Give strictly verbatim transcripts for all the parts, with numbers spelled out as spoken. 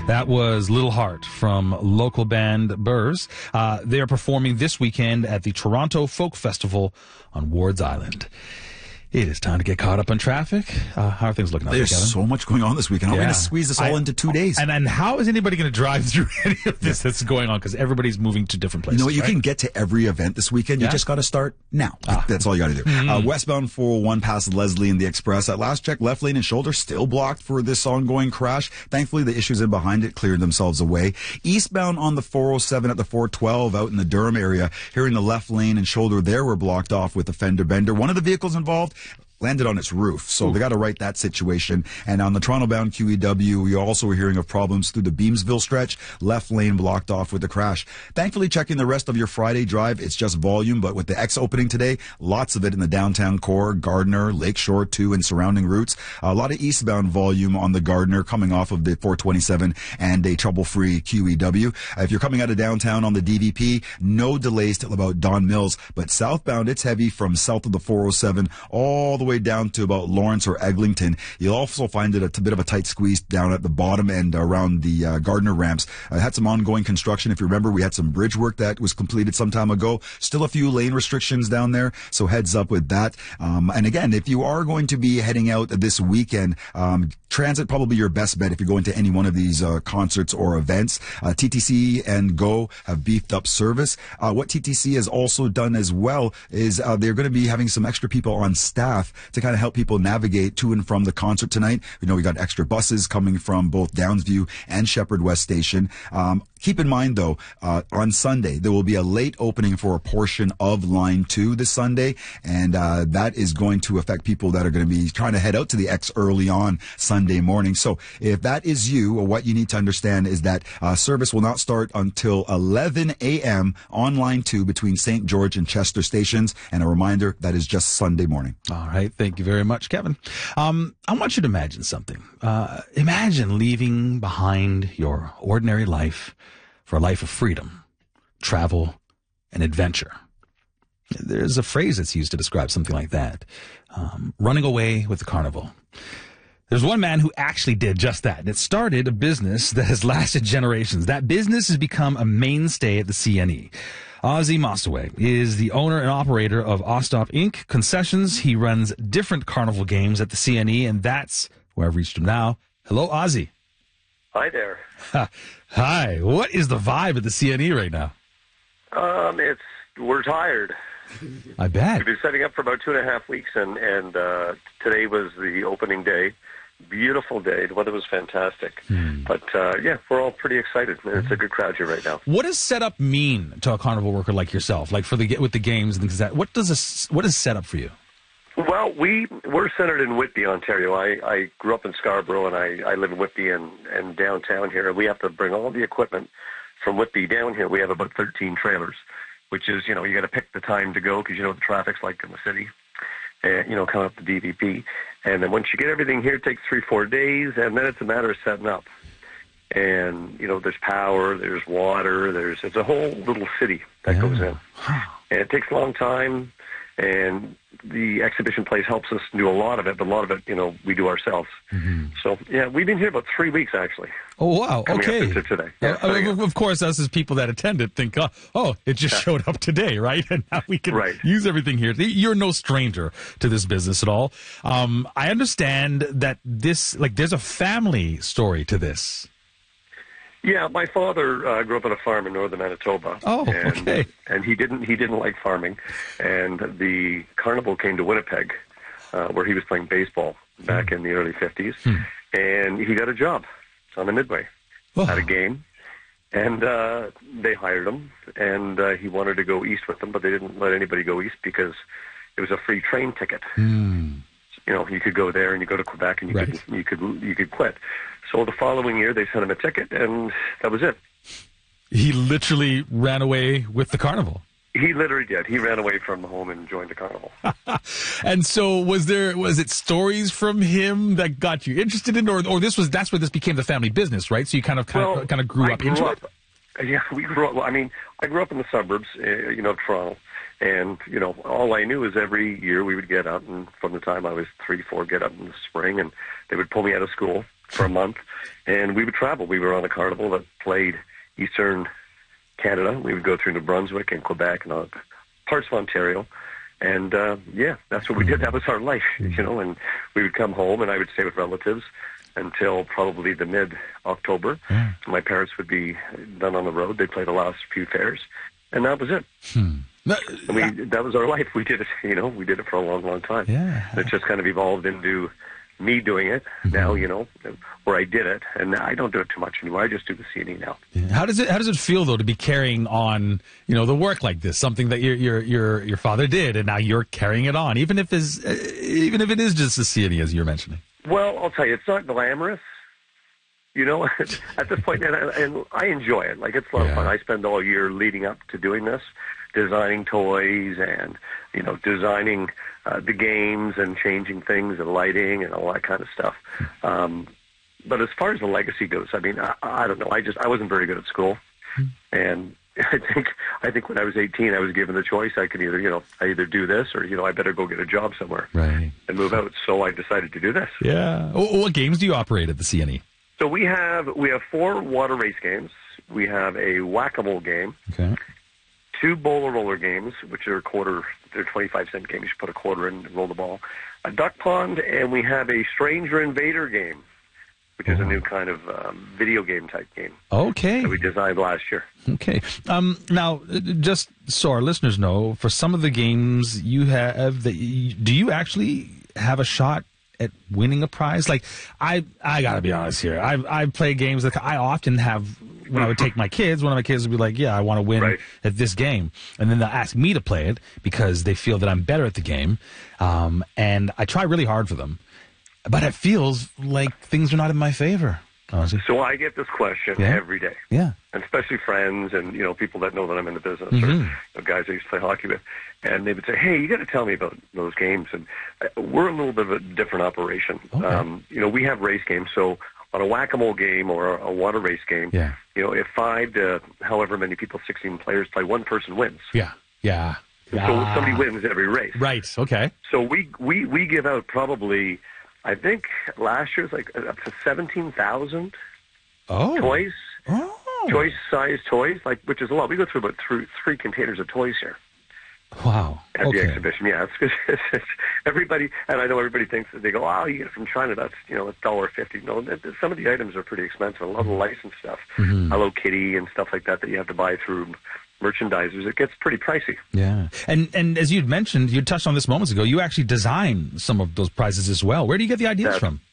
That was Little Heart from local band Burrs. Uh, they are performing this weekend at the Toronto Folk Festival on Wards Island. It is time to get caught up on traffic. Uh, how are things looking out there, There's Kevin? so much going on this weekend. How Yeah. are we going to squeeze this all I- into two days? And, and how is anybody going to drive through any of this that's going on? Because everybody's moving to different places. You know what? You right? can get to every event this weekend. Yeah? You just got to start now. Ah. That's all you got to do. Mm-hmm. Uh, westbound four oh one past Leslie and the Express. At last check, left lane and shoulder still blocked for this ongoing crash. Thankfully, the issues in behind it cleared themselves away. Eastbound on the four oh seven at the four twelve out in the Durham area. Here in the left lane and shoulder there were blocked off with a fender bender. One of the vehicles involved landed on its roof. So Ooh. They got to right that situation. And on the Toronto-bound Q E W, we also were hearing of problems through the Beamsville stretch. Left lane blocked off with the crash. Thankfully, checking the rest of your Friday drive, it's just volume. But with the X opening today, lots of it in the downtown core, Gardner, Lakeshore two, and surrounding routes. A lot of eastbound volume on the Gardner coming off of the four twenty-seven and a trouble-free Q E W. Uh, if you're coming out of downtown on the D V P, no delays till about Don Mills. But southbound, it's heavy from south of the four oh seven all the way down to about Lawrence or Eglinton. You'll also find it a t- bit of a tight squeeze down at the bottom and around the uh, Gardner ramps. I uh, had some ongoing construction. If you remember, we had some bridge work that was completed some time ago. Still a few lane restrictions down there, so heads up with that. Um, and again, if you are going to be heading out this weekend, um, transit probably your best bet if you're going to any one of these uh, concerts or events. Uh, T T C and GO have beefed up service. Uh, what T T C has also done as well is uh, they're going to be having some extra people on staff to kind of help people navigate to and from the concert tonight. We know we got extra buses coming from both Downsview and Shepherd West Station. Um, keep in mind, though, uh, on Sunday, there will be a late opening for a portion of Line two this Sunday, and uh, that is going to affect people that are going to be trying to head out to the X early on Sunday morning. So if that is you, what you need to understand is that uh, service will not start until eleven a.m. on Line two between Saint George and Chester stations, and a reminder, that is just Sunday morning. All right. Thank you very much, Kevin. Um, I want you to imagine something. Uh, imagine leaving behind your ordinary life for a life of freedom, travel, and adventure. There's a phrase that's used to describe something like that. Um, running away with the carnival. There's one man who actually did just that. It started a business that has lasted generations. That business has become a mainstay at the C N E. Ozzy Mossaway is the owner and operator of Ostop Incorporated. Concessions. He runs different carnival games at the C N E, and that's where I've reached him now. Hello, Ozzy. Hi there. Hi. What is the vibe at the C N E right now? Um, it's we're tired. I bet. We've been setting up for about two and a half weeks, and and uh, today was the opening day. Beautiful day. The weather was fantastic. Hmm. But, uh, yeah, we're all pretty excited. It's a good crowd here right now. What does setup mean to a carnival worker like yourself? Like for the with the games and things like that. What does a, what is setup for you? Well, we, we're centered in Whitby, Ontario. I, I grew up in Scarborough, and I, I live in Whitby and, and downtown here. And we have to bring all the equipment from Whitby down here. We have about thirteen trailers, which is, you know, you got to pick the time to go because you know what the traffic's like in the city. And, you know, coming up the D V P. And then once you get everything here, it takes three, four days, and then it's a matter of setting up. And, you know, there's power, there's water, there's it's a whole little city that yeah. goes in. And it takes a long time, and the exhibition place helps us do a lot of it, but a lot of it, you know, we do ourselves. Mm-hmm. So, yeah, we've been here about three weeks, actually. Oh, wow. Okay. Up into today. Yeah, uh, so, yeah. Of course, us as people that attend it think, oh, oh it just yeah. showed up today, right? And now we can right. use everything here. You're no stranger to this business at all. Um, I understand that this, like, there's a family story to this. Yeah, my father uh, grew up on a farm in northern Manitoba. Oh, and, okay. And he didn't he didn't like farming, and the carnival came to Winnipeg, uh, where he was playing baseball back mm. in the early fifties, mm. and he got a job on the Midway oh. at a game, and uh, they hired him, and uh, he wanted to go east with them, but they didn't let anybody go east because it was a free train ticket. Mm. You know, you could go there and you go to Quebec and you right. could you could you could quit. So the following year they sent him a ticket and that was it. He literally ran away with the carnival. He literally did. He ran away from home and joined the carnival. And so was there was it stories from him that got you interested in or or this was that's where this became the family business, right? So you kind of kind well, of kind of grew I up grew into up, it? Yeah, we grew up well, I mean, I grew up in the suburbs, uh, you know, of Toronto. And, you know, all I knew is every year we would get up, and from the time I was three, four, get up in the spring, and they would pull me out of school, for a month, and we would travel. We were on a carnival that played Eastern Canada. We would go through New Brunswick and Quebec and uh, parts of Ontario. And, uh, yeah, that's what we did. That was our life, you know, and we would come home and I would stay with relatives until probably the mid-October. Yeah. My parents would be done on the road. They'd play the last few fairs, and that was it. Hmm. And we, that was our life. We did it, you know, we did it for a long, long time. Yeah. It just kind of evolved into me doing it now, you know, where I did it, and I don't do it too much anymore. I just do the C and E now. Yeah. How does it How does it feel though to be carrying on, you know, the work like this? Something that your your your your father did, and now you're carrying it on, even if is uh, even if it is just the C and E as you're mentioning. Well, I'll tell you, it's not glamorous, you know. At this point, and, and I enjoy it. Like, it's a lot Yeah. of fun. I spend all year leading up to doing this, designing toys and, you know, designing uh, the games and changing things and lighting and all that kind of stuff. Um, but as far as the legacy goes, I mean, I, I don't know. I just I wasn't very good at school, and I think I think when I was eighteen, I was given the choice. I could either, you know, I either do this or, you know, I better go get a job somewhere Right. and move out. So I decided to do this. Yeah. Oh, what games do you operate at the C and E? So we have we have four water race games. We have a whack-a-mole game, Okay. two bowler roller games, which are quarter, they're twenty-five cent games. You put a quarter in and roll the ball. A duck pond, and we have a stranger invader game, which is a new kind of um, video game type game Okay. that we designed last year. Okay. Um, now, uh, just so our listeners know, for some of the games you have, that you, do you actually have a shot at winning a prize? Like, I I gotta be honest here. I I play games that I often have when I would take my kids. One of my kids would be like, "Yeah, I want to win Right. at this game," and then they'll ask me to play it because they feel that I'm better at the game, um, and I try really hard for them. But it feels like things are not in my favor. Honestly. So I get this question Yeah. every day, Yeah. and especially friends and, you know, people that know that I'm in the business, or Mhm. you know, guys I used to play hockey with, and they would say, "Hey, you got to tell me about those games." And uh, we're a little bit of a different operation. Okay. Um, you know, we have race games, so on a whack-a-mole game or a water race game, Yeah. you know, if five to however many people, sixteen players play, one person wins. Yeah. Yeah. So Ah. somebody wins every race. Right. Okay. So we we we give out probably, I think last year's like up to seventeen thousand Oh. toys. Oh. Choice size toys, like, which is a lot. We go through about three, three containers of toys here Wow. at Okay. the exhibition. Yeah, it's, it's, it's everybody, and I know everybody thinks that they go, "Oh, you get it from China. That's, you know, it's dollar fifty." No, that, that- some of the items are pretty expensive. A lot of the licensed stuff, Mhm. Hello Kitty and stuff like that, that you have to buy through merchandisers. It gets pretty pricey. Yeah. And and as you'd mentioned, you touched on this moments ago, you actually design some of those prizes as well. Where do you get the ideas That's- from?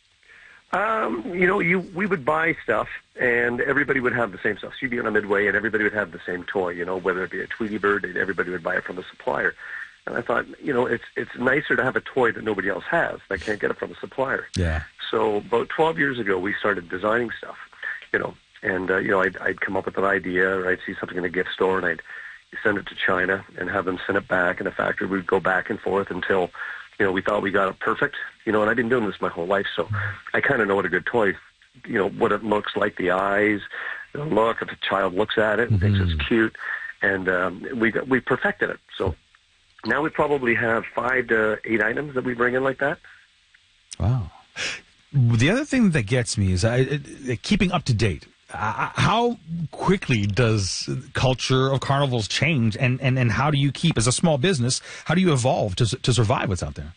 Um, you know, you we would buy stuff, and everybody would have the same stuff. So you'd be on a Midway, and everybody would have the same toy. You know, whether it be a Tweety Bird, and everybody would buy it from the supplier. And I thought, you know, it's it's nicer to have a toy that nobody else has. They can't get it from the supplier. Yeah. So about twelve years ago, we started designing stuff. You know, and uh, you know, I'd, I'd come up with an idea, or I'd see something in a gift store, and I'd send it to China and have them send it back in a factory. We'd go back and forth until, you know, we thought we got it perfect. You know, and I've been doing this my whole life, so I kind of know what a good toy, you know, what it looks like, the eyes, the look, if a child looks at it and thinks it's cute, and um, we got, we perfected it. So now we probably have five to eight items that we bring in like that. Wow. The other thing that gets me is I, it, keeping up to date. Uh, how quickly does culture of carnivals change, and, and, and how do you keep, as a small business, how do you evolve to to survive what's out there?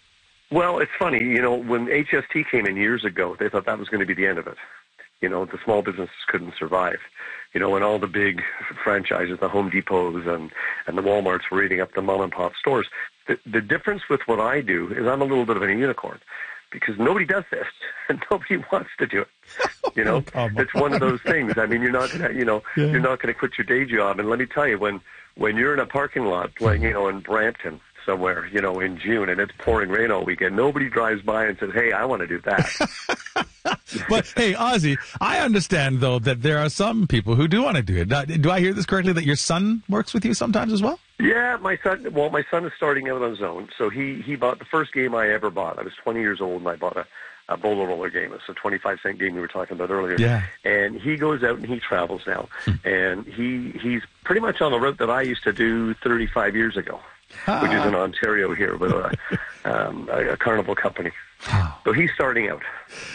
Well, it's funny, you know, when H S T came in years ago, they thought that was going to be the end of it. You know, the small businesses couldn't survive. You know, and all the big franchises, the Home Depots and, and the Walmarts were eating up the mom and pop stores. The, the difference with what I do is I'm a little bit of a unicorn, because nobody does this and nobody wants to do it. You know, Come it's one of those things. I mean, you're not going to, you know, Yeah. you're not going to quit your day job. And let me tell you, when, when you're in a parking lot playing, you know, in Brampton somewhere, you know, in June, and it's pouring rain all weekend, nobody drives by and says, "Hey, I want to do that." But hey, Ozzy, I understand though that there are some people who do want to do it. Now, do I hear this correctly? That your son works with you sometimes as well? Yeah, my son. Well, my son is starting out on his own, so he he bought the first game I ever bought. I was twenty years old, and I bought a, a bowler roller game. It's a twenty-five cent game we were talking about earlier. Yeah. And he goes out and he travels now, and he he's pretty much on the route that I used to do thirty-five years ago, which is in Ontario here with a um, a, a carnival company. So he's starting out.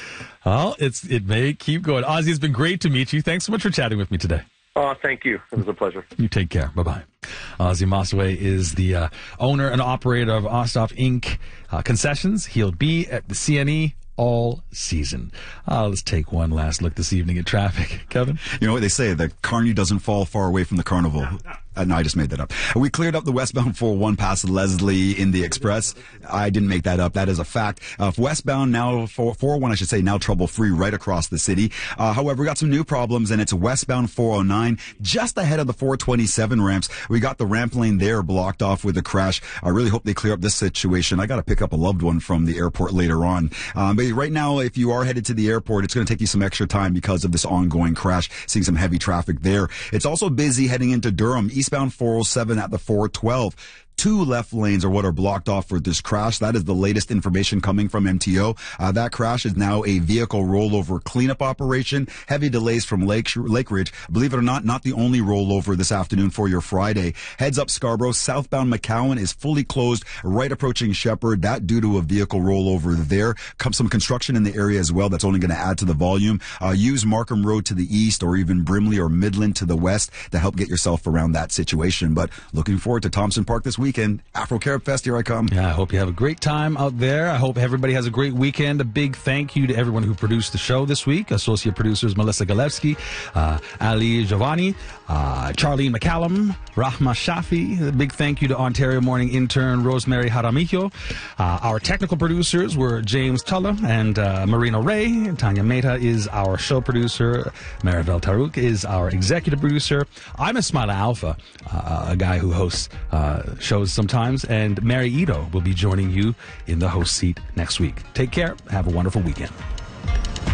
Well, it's it may keep going. Ozzy, it's been great to meet you. Thanks so much for chatting with me today. Oh, thank you. It was a pleasure. You take care. Bye-bye. Ozzy Mossaway is the uh, owner and operator of Osthoff Incorporated. Uh, concessions. He'll be at the C N E all season. Uh, let's take one last look this evening at traffic. Kevin? You know what they say, the carny doesn't fall far away from the carnival. Uh, no, I just made that up. We cleared up the westbound four oh one past Leslie in the Express. I didn't make that up. That is a fact. Uh, westbound now, four oh one, I should say, now trouble-free right across the city. Uh, however, we got some new problems, and it's westbound four oh nine, just ahead of the four twenty-seven ramps. We got the ramp lane there blocked off with a crash. I really hope they clear up this situation. I got to pick up a loved one from the airport later on. Um, but right now, if you are headed to the airport, it's going to take you some extra time because of this ongoing crash. Seeing some heavy traffic there. It's also busy heading into Durham. Eastbound four oh seven at the four twelve. Two left lanes are what are blocked off for this crash. That is the latest information coming from M T O. Uh, that crash is now a vehicle rollover cleanup operation. Heavy delays from Lake, Lake Ridge. Believe it or not, not the only rollover this afternoon for your Friday. Heads up Scarborough. Southbound McCowan is fully closed right approaching Shepherd. That due to a vehicle rollover there. Comes some construction in the area as well. That's only going to add to the volume. Uh, use Markham Road to the east or even Brimley or Midland to the west to help get yourself around that situation. But looking forward to Thompson Park this week. Weekend. Afro Carib Fest, here I come. Yeah, I hope you have a great time out there. I hope everybody has a great weekend. A big thank you to everyone who produced the show this week. Associate producers Melissa Galevsky, uh, Ali Giovanni, uh, Charlene McCallum, Rahma Shafi. A big thank you to Ontario Morning intern Rosemary Jaramillo. Uh, our technical producers were James Tulla and uh, Marino Ray. Tanya Mehta is our show producer. Maribel Tarouk is our executive producer. I'm Ismaila Alpha, uh, a guy who hosts uh, shows sometimes, and Mary Ito will be joining you in the host seat next week. Take care. Have a wonderful weekend.